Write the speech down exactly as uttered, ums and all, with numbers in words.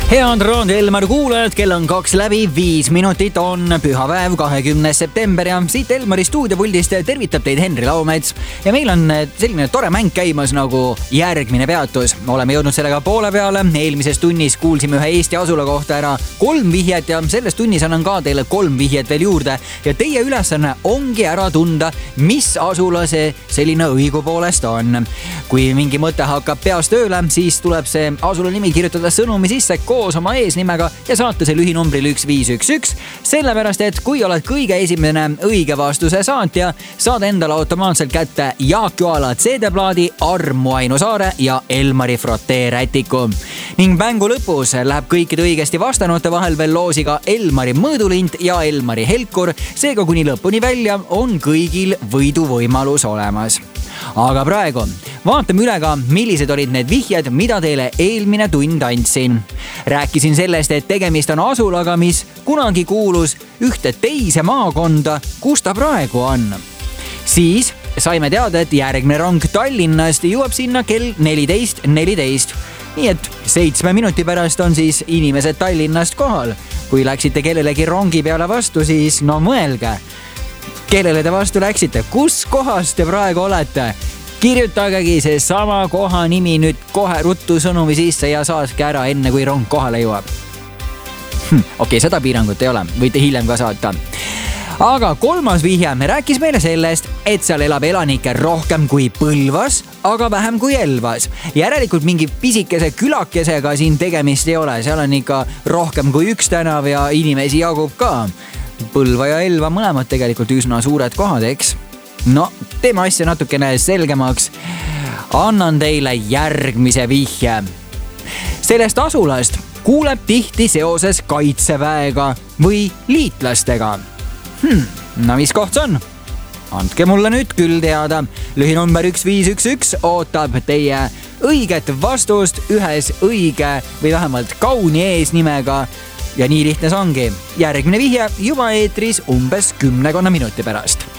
Head Raadio Elmar kuulajad, kell on kaks läbi, viis minutit on pühapäev, kahekümnes september ja siit Elmari stuudiopuldist tervitab teid Henri Laumets. Ja meil on selline tore mäng käimas nagu järgmine peatus. Oleme jõudnud sellega poole peale. Eelmises tunnis kuulsime ühe Eesti asula kohta ära kolm vihjet ja selles tunnis annan ka teile kolm vihjet veel juurde. Ja teie ülesanne ongi ära tunda, mis asula see selline õigupoolest on. Kui mingi mõte hakkab peas tööle, siis tuleb see asula nimi kirjutada sõnumi sisse koos oma eesnimega ja saata see lühinumbril üks viis üks üks, sellepärast et kui oled kõige esimene õige vastuse saatja, saad endale automaatselt kätte Jaak Joala C D-plaadi, Armu Aino Saare ja Elmari Frotee rätiku. Ning mängu lõpus läheb kõikide õigesti vastanute vahel veel loosiga Elmari mõõdulint ja Elmari helkur, seega kuni lõpuni välja on kõigil võiduvõimalus olemas. Aga praegu vaatame üle ka, millised olid need vihjed, mida teile eelmine tund andsin. Rääkisin sellest, et tegemist on asulaga, mis kunagi kuulus ühte teise maakonda, kus ta praegu on. Siis saime teada, et järgmine rong Tallinnast jõuab sinna kell neliteist neliteist. Nii et seitsme minuti pärast on siis inimesed Tallinnast kohal. Kui läksite kellelegi rongi peale vastu, siis no mõelge. Kellele te vastu läksite? Kus kohas te praegu olete? Kirjutagegi see sama koha nimi nüüd kohe ruttu sõnumi sisse ja saaske ära enne, kui rong kohale jõuab. Hm, okei, okay, seda piirangut ei ole. Võite hiljem ka saata. Aga kolmas vihje rääkis meile sellest, et seal elab elanikke rohkem kui Põlvas, aga vähem kui Elvas. Järelikult mingi pisikese külakesega siin tegemist ei ole. Seal on ikka rohkem kui üks tänav ja inimesi jagub ka. Põlva ja Elva mõlemad tegelikult üsna suured kohad, eks? No, teeme asja natukene selgemaks. Annan teile järgmise vihje. Sellest asulast kuuleb tihti seoses kaitseväega või liitlastega. Hmm, no mis koht see on? Andke mulle nüüd küll teada. Lühinumber üks viis üks üks ootab teie õiget vastust ühes õige või vähemalt kauni eesnimega. Ja nii lihtne see ongi. Järgmine vihje juba eetris umbes kümnekonna minuti pärast.